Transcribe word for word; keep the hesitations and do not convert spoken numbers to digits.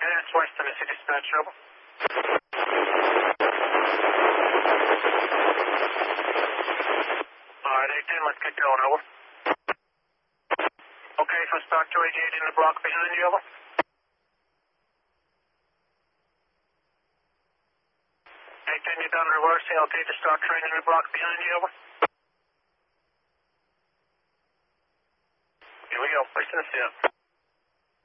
that's Western City Dispatch, over. Alright, eight ten, let's get going, over. Okay, so start two eighty-eight in the block behind you, over. eight ten, you're done reversing, okay to start train in the block behind you, over. Here we go, Western City.